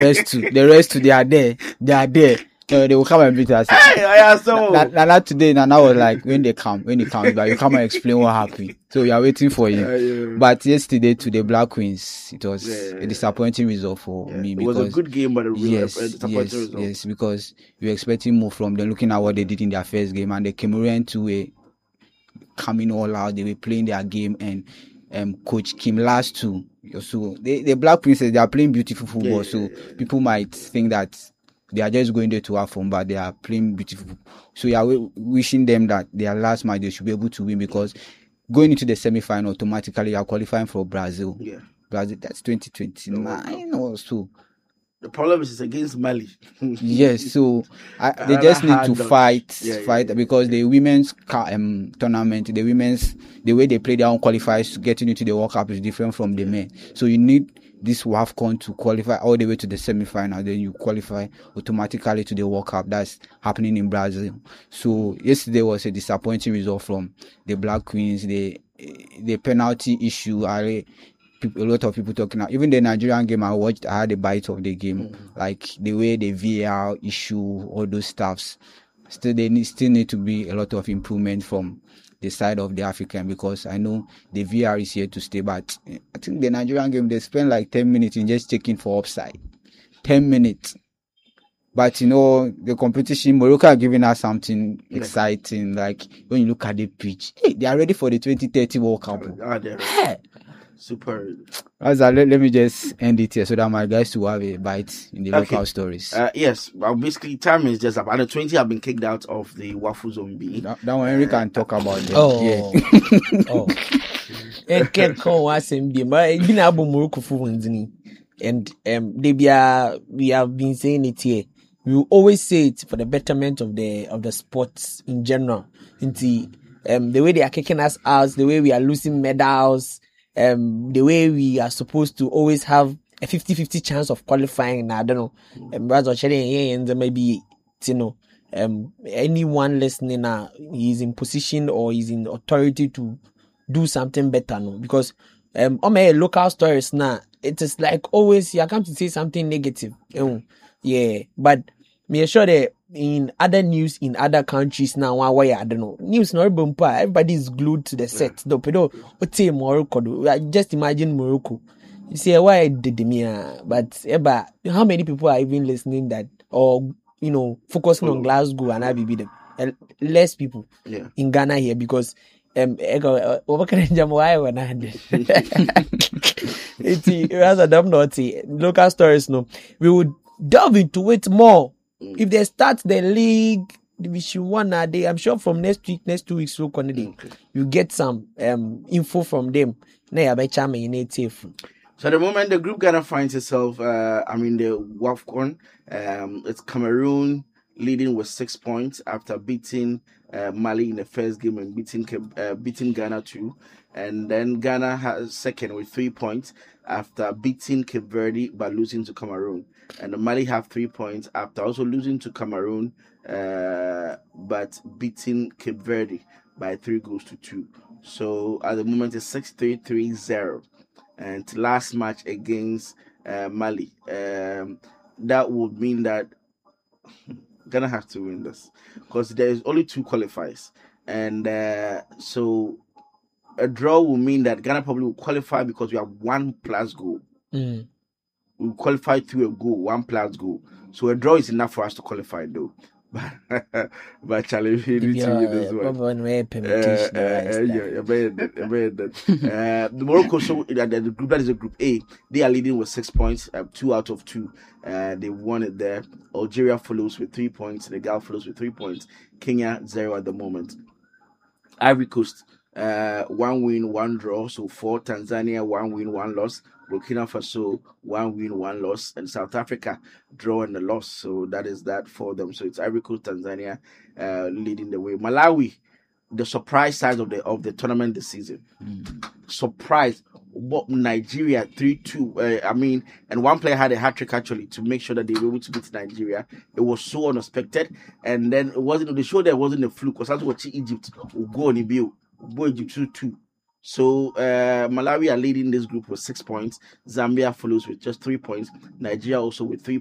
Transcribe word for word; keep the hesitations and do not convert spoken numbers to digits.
rest two, the rest two, they are there. They are there. Uh, they will come and beat us. Hey, I so. Nana today, Nana was like, when they come, when they come, but you come and explain what happened. So we are waiting for you. Yeah, yeah. But yesterday to the Black Queens, it was Yeah, yeah, a disappointing result for yeah. me. It Because was a good game, but a real yes, a disappointing yes, result. yes, because we were expecting more from them, looking at what they did in their first game, and the Cameroon two were coming all out. They were playing their game, and um, Coach Kim last two. So they, the Black Princess, they are playing beautiful football. Yeah, yeah, so yeah, yeah. people might think that they are just going there to have fun, but they are playing beautiful. So we are wishing them that their last match they should be able to win, because going into the semi-final automatically you are qualifying for Brazil. Yeah, Brazil, that's twenty twenty-nine or so. The problem is it's against Mali. Yes, so I, they Another just need hard to dodge. fight, Yeah, yeah, fight yeah, because yeah. the women's ca- um, tournament, the women's, the way they play their own qualifiers getting into the World Cup is different from the men. So you need this WAFCON to qualify all the way to the semi-final, then you qualify automatically to the World Cup. That's happening in Brazil. So yesterday was a disappointing result from the Black Queens. The the penalty issue, I. People, a lot of people talking about. Even the Nigerian game I watched, I had a bite of the game. Mm-hmm. Like the way the V A R issue, all those stuffs. Still, they need, still need to be a lot of improvement from the side of the African, because I know the V A R is here to stay. But I think the Nigerian game, they spend like ten minutes in just checking for offside. ten minutes. But you know, the competition, Morocco are giving us something yeah. exciting. Like when you look at the pitch, hey, they are ready for the twenty thirty World Cup. Oh, they're ready. Hey. Super. As let, let me just end it here so that my guys to have a bite in the Okay. local stories. Uh, yes, well, basically, time is just up. Under twenty have been kicked out of the Waffle Zone B. That, that one, Henry can talk about them. Oh, yeah. oh. And can't call us and be my been able Morocco for one, and um, they be uh, we have been saying it here. We will always say it for the betterment of the of the sports in general. Into um, the way they are kicking us out, the way we are losing medals. Um, the way we are supposed to always have a fifty-fifty chance of qualifying. I don't know. Um, rather and maybe you know, um, anyone listening now uh, is in position or is in authority to do something better. No, because um, on my local stories now, it is like always you come to say something negative. Um, yeah, but me sure that in other news in other countries now, why I don't know. News not everybody is glued to the set. No, but Morocco. Just imagine Morocco. You say why did me? But eba, how many people are even listening that or you know focusing on Glasgow and I B B them? Less people yeah. in Ghana here because um over can jam why when I it's rather damn naughty local stories. No, we would delve into it more. If they start the league division one a day, I'm sure from next week, next two weeks, we'll okay. you get some um info from them. So at the moment, the group Ghana finds itself. Uh, I mean, the WAFCON. Um, it's Cameroon leading with six points after beating uh, Mali in the first game and beating uh, beating Ghana too, and then Ghana has second with three points after beating Cape Verde but losing to Cameroon. And the Mali have three points after also losing to Cameroon, uh, but beating Cape Verde by three goals to two. So at the moment it's six three three zero. And last match against uh, Mali, um, that would mean that Ghana have to win this because there is only two qualifiers, and uh, so a draw will mean that Ghana probably will qualify because we have one plus goal. Mm. We qualify through a goal, one plus goal. So a draw is enough for us to qualify, though. But but Charlie, you need to win this one. Uh, the Morocco, so the, the group that is a group A, they are leading with six points, uh, two out of two. Uh, they won it there. Algeria follows with three points. Senegal follows with three points. Kenya zero at the moment. Ivory Coast, uh, one win, one draw. So four. Tanzania, one win, one loss. Burkina Faso, one win, one loss, and South Africa draw and a loss. So that is that for them. So it's Ivory Coast, Tanzania uh, leading the way. Malawi, the surprise side of the of the tournament this season. Mm. Surprise, what Nigeria three two. Uh, I mean, and one player had a hat trick actually to make sure that they were able to beat Nigeria. It was so unexpected, and then it wasn't. They showed there wasn't a fluke because that's what Egypt will go on the bill. Go Egypt two two. So uh, Malawi are leading this group with six points. Zambia follows with just three points. Nigeria also with three